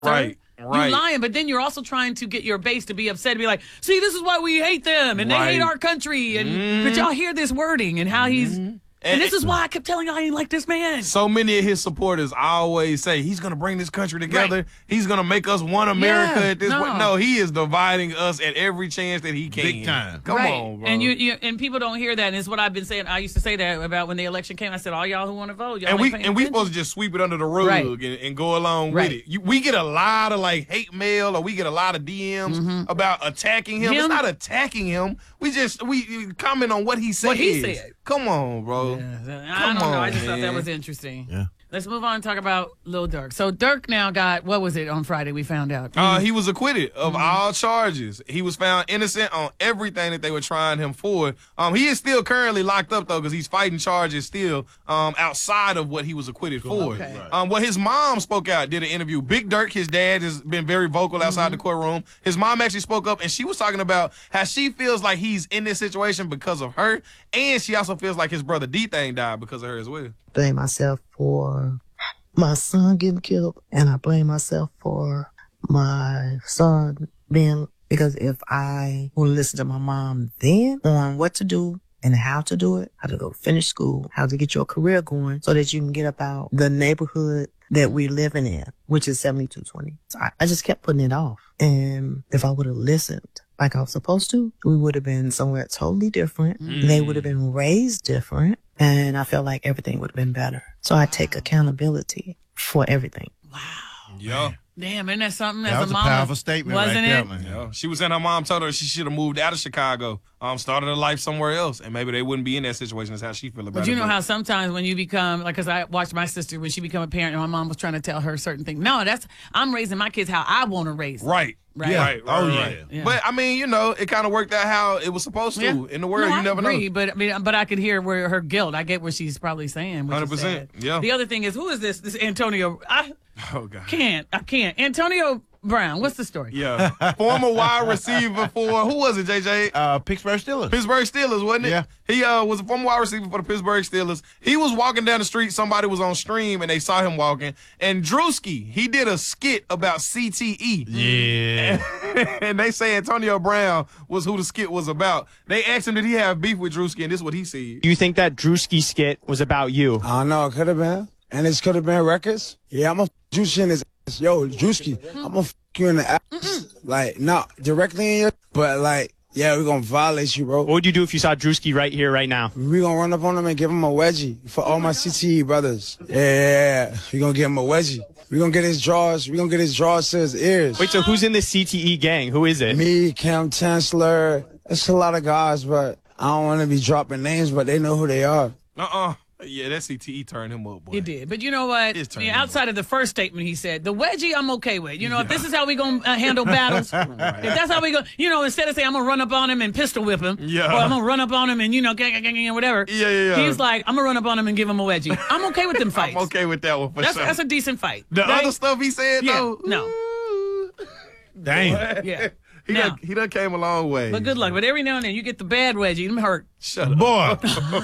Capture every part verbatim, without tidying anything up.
Right. Right. You lying, but then you're also trying to get your base to be upset and be like, see, this is why we hate them and Right. they hate our country. And Mm-hmm. but y'all hear this wording and how he's Mm-hmm. and, and this is why I kept telling y'all I ain't like this man. So many of his supporters always say he's going to bring this country together. Right. He's going to make us one America Yeah, at this no. point. No, he is dividing us at every chance that he can. Big time. Come right. on, bro. And you, you and people don't hear that. And it's what I've been saying. I used to say that about when the election came. I said, all y'all who want to vote, y'all and ain't we paying and we attention. supposed to just sweep it under the rug Right. and, and go along Right. with it. You, we get a lot of like hate mail, or we get a lot of D Ms about attacking him. Him? It's not attacking him. We just we comment on what he said. What he said. Come on, bro. I don't know. I just thought that man. was interesting. Yeah. Let's move on and talk about Lil Durk. So Durk now got, what was it on Friday we found out? Uh, he was acquitted of all charges. He was found innocent on everything that they were trying him for. Um, he is still currently locked up, though, because he's fighting charges still um, outside of what he was acquitted for. Okay. Right. Um, well, his mom spoke out, did an interview. Big Durk, his dad, has been very vocal outside the courtroom. His mom actually spoke up, and she was talking about how she feels like he's in this situation because of her, and she also feels like his brother D-Thing died because of her as well. Blame myself for my son getting killed, and I blame myself for my son being, because if I would listen to my mom then on what to do and how to do it, how to go finish school, how to get your career going so that you can get up out the neighborhood that we're living in, which is seventy-two twenty. So I, I just kept putting it off. And if I would have listened like I was supposed to, we would have been somewhere totally different. Mm. They would have been raised different. And I felt like everything would have been better. So I take accountability for everything. Yeah. Damn, isn't that something? That as was a a mama, powerful statement wasn't right it? there, man. Yeah. She was saying her mom told her she should have moved out of Chicago, um, started a life somewhere else, and maybe they wouldn't be in that situation. That's how she feel about But it. you know how sometimes when you become, like, because I watched my sister when she became a parent and my mom was trying to tell her certain things. No, that's, I'm raising my kids how I want to raise them. Right. Right. Yeah. Right, right, Oh, right. yeah. Yeah. But I mean, you know, it kind of worked out how it was supposed to Yeah. in the world. No, you I never agree, know. But I mean, but I could hear where her guilt. I get what she's probably saying. which is one hundred percent, sad. yeah. The other thing is, who is this? This Antonio. I Oh God. can't. I can't. Antonio Brown. What's the story? Yeah. Former wide receiver for who was it? J J. Uh, Pittsburgh Steelers. Pittsburgh Steelers, wasn't it? Yeah. He uh, was a former wide receiver for the Pittsburgh Steelers. He was walking down the street. Somebody was on stream, and they saw him walking. And Drewski, he did a skit about C T E. Yeah. And they say Antonio Brown was who the skit was about. They asked him, did he have beef with Drewski? And this is what he said. Do you think that Drewski skit was about you? I don't know. It could have been. And this could have been records. Yeah, I'm going to juice you in his ass. Yo, Drewski, I'm going to f you in the ass. Like, not directly in your, but like, yeah, we're going to violate you, bro. What would you do if you saw Drewski right here, right now? We're going to run up on him and give him a wedgie for all my C T E brothers. Yeah, yeah, yeah. We're going to give him a wedgie. We're going to get his jaws. We're going to get his jaws to his ears. Wait, so who's in the C T E gang? Who is it? Me, Cam Chancellor. It's a lot of guys, but I don't want to be dropping names, but they know who they are. Uh-uh. Yeah, that C T E turned him up, boy. It did. But you know what? It's turning Yeah, outside of the first statement he said, the wedgie I'm okay with. You know, if this is how we going to uh, handle battles, if that's how we go, you know, instead of saying I'm going to run up on him and pistol whip him, Yeah. or I'm going to run up on him and, you know, gang, gang, gang, gang, whatever. Yeah, yeah, yeah. He's like, I'm going to run up on him and give him a wedgie. I'm okay with them fights. I'm okay with that one for That's, sure. that's a decent fight. the right? other stuff he said, Yeah, though. no. ooh. Damn. Yeah. He, Now. done, he done came a long way. But good luck. But every now and then you get the bad wedgie. Them hurt. Shut up. Boy.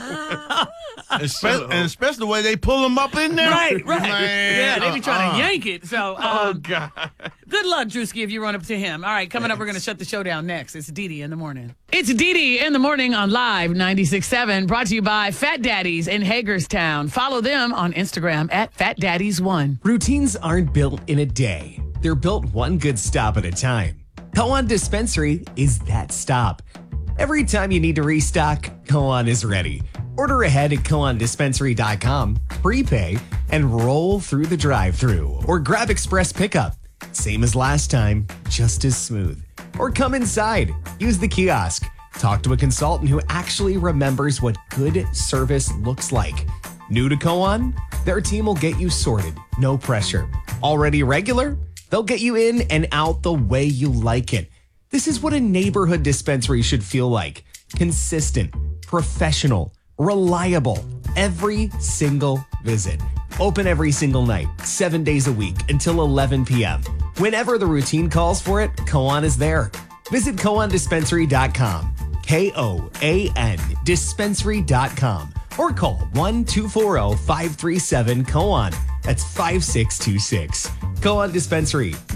Espe- and especially the way they pull him up in there. Right, right. Man, yeah, they be trying uh-uh. to yank it. So, Oh, um, God. good luck, Drewski, if you run up to him. All right, coming up, we're going to shut the show down next. It's Dee Dee in the morning. It's Dee Dee in the morning on Live ninety-six point seven, brought to you by Fat Daddies in Hagerstown. Follow them on Instagram at Fat Daddies one. Routines aren't built in a day. They're built one good stop at a time. Koan Dispensary is that stop. Every time you need to restock, Koan is ready. Order ahead at koan dispensary dot com, prepay, and roll through the drive-thru. Or grab express pickup. Same as last time, just as smooth. Or come inside, use the kiosk. Talk to a consultant who actually remembers what good service looks like. New to Koan? Their team will get you sorted, no pressure. Already regular? They'll get you in and out the way you like it. This is what a neighborhood dispensary should feel like. Consistent, professional, reliable, every single visit. Open every single night, seven days a week until eleven p.m. Whenever the routine calls for it, Koan is there. Visit koan dispensary dot com, K O A N dispensary dot com, or call one two four zero, five three seven, Koan. That's five six two six. Go on Dispensary.